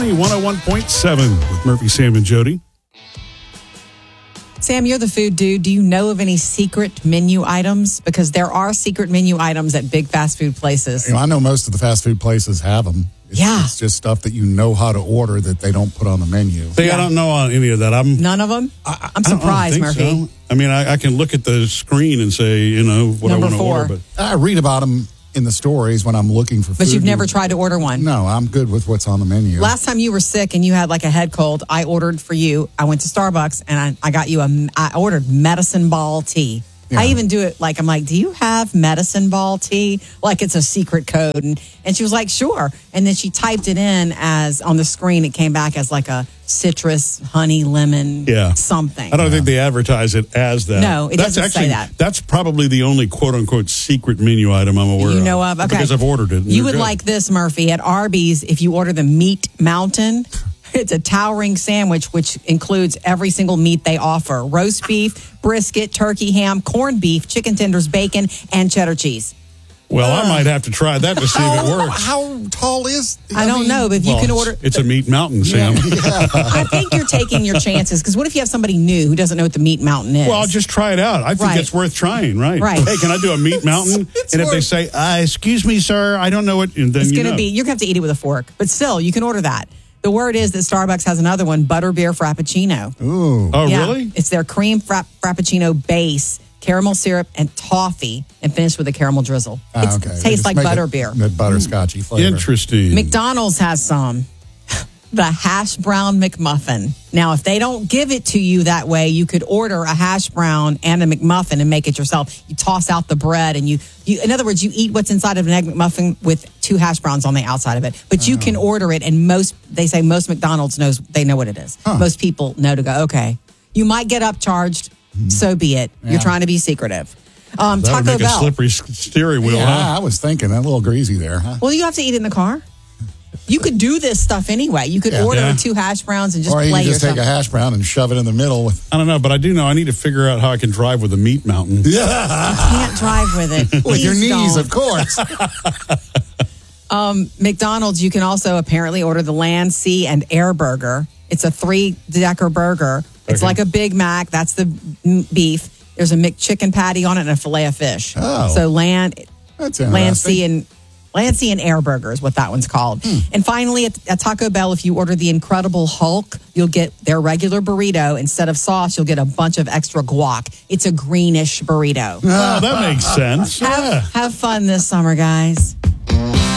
Country 101.7 with Murphy, Sam, and Jody. Sam, you're the food dude. Do you know of any secret menu items? Because there are secret menu items at big fast food places. I know most of the fast food places have them. It's just stuff that you know how to order that they don't put on the menu. See, I don't know any of that. None of them? I'm surprised, Murphy. So. I mean, I can look at the screen and say, what Number I want to 4. order. But I read about them in the stories when I'm looking for food. But you've never tried to order one? No, I'm good with what's on the menu. Last time you were sick and you had like a head cold, I ordered for you. I went to Starbucks and I got you I ordered medicine ball tea. Yeah. I even do it I'm like, do you have medicine ball tea? Like it's a secret code. And she was like, sure. And then she typed it in as on the screen. It came back as like a citrus, honey, lemon, something. I don't think they advertise it as that. No, it doesn't say that. That's probably the only quote unquote secret menu item I'm aware of. You know of? Okay. Because I've ordered it. You would like this, Murphy. At Arby's, if you order the Meat Mountain, it's a towering sandwich which includes every single meat they offer. Roast beef, brisket, turkey, ham, corned beef, chicken tenders, bacon, and cheddar cheese. Well, I might have to try that to see if it works. How tall is... I don't know, but if you can order... It's a meat mountain, Sam. I think you're taking your chances, because what if you have somebody new who doesn't know what the Meat Mountain is? Well, I'll just try it out. I think it's worth trying, right? Hey, can I do a meat mountain? And if they say, excuse me, sir, I don't know what... And then it's going to be... You're going to have to eat it with a fork. But still, you can order that. The word is that Starbucks has another one, Butterbeer Frappuccino. Ooh. Oh, really? It's their cream Frappuccino base, caramel syrup, and toffee, and finished with a caramel drizzle. It tastes like butterbeer. That butterscotchy flavor. Interesting. McDonald's has some. The hash brown McMuffin. Now, if they don't give it to you that way, you could order a hash brown and a McMuffin and make it yourself. You toss out the bread and you in other words, you eat what's inside of an egg McMuffin with 2 hash browns on the outside of it. But you can order it, and they say most McDonald's they know what it is. Most people know to go, okay. You might get upcharged, so be it. Yeah. You're trying to be secretive. That Taco would make Bell. a slippery steering wheel, huh? I was thinking, that little greasy there, huh? Well, you have to eat it in the car. You could do this stuff anyway. You could order 2 hash browns and just play play you just yourself. take a hash brown and shove it in the middle. I don't know, but I do know I need to figure out how I can drive with a meat mountain. Yeah. You can't drive with it. With your knees, don't. of course. McDonald's, you can also apparently order the Land, Sea, and Air Burger. It's a 3-decker burger. It's like a Big Mac. That's the beef. There's a McChicken patty on it and a filet of fish. Oh. So Land, Sea, and Air Burger is what that one's called. And finally, at Taco Bell, if you order the Incredible Hulk, you'll get their regular burrito. Instead of sauce, you'll get a bunch of extra guac. It's a greenish burrito. Oh, that makes sense. Have fun this summer, guys.